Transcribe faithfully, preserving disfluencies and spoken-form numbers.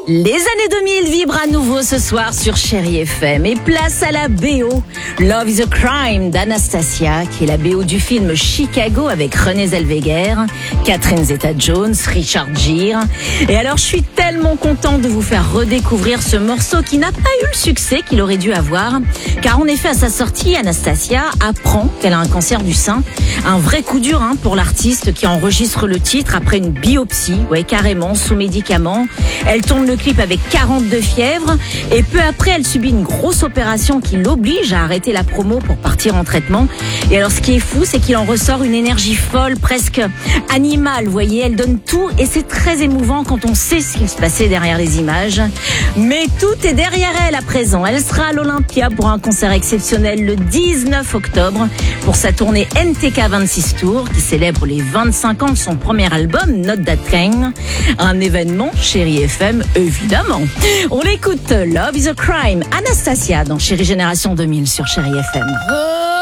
Les années deux mille vibrent à nouveau ce soir sur Chérie F M et place à la B O. Love is a Crime d'Anastasia, qui est la B O du film Chicago avec Renée Zellweger, Catherine Zeta-Jones, Richard Gere. Et alors je suis tellement contente de vous faire redécouvrir ce morceau qui n'a pas eu le succès qu'il aurait dû avoir, car en effet à sa sortie, Anastasia apprend qu'elle a un cancer du sein. Un vrai coup dur hein, pour l'artiste qui enregistre le titre après une biopsie, ouais carrément, sous médicaments. Elle tourne le clip avec quarante-deux fièvres et peu après elle subit une grosse opération qui l'oblige à arrêter la promo pour partir en traitement. Et alors ce qui est fou, c'est qu'il en ressort une énergie folle, presque animale, vous voyez, elle donne tout et c'est très émouvant quand on sait ce qui se passait derrière les images. Mais tout est derrière elle à présent. Elle sera à l'Olympia pour un concert exceptionnel le dix-neuf octobre pour sa tournée N T K vingt-six Tours qui célèbre les vingt-cinq ans de son premier album Not That Kind. Un événement Chérie F M évidemment. On l'écoute, Love is a Crime, Anastasia dans Chérie Génération deux mille sur Chérie F M.